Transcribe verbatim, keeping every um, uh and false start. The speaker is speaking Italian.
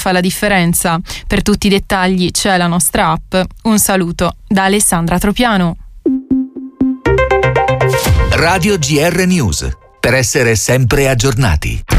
fa la differenza. Per tutti i dettagli c'è la nostra app. Un saluto da Alessandra Tropiano. Radio G R News, per essere sempre aggiornati.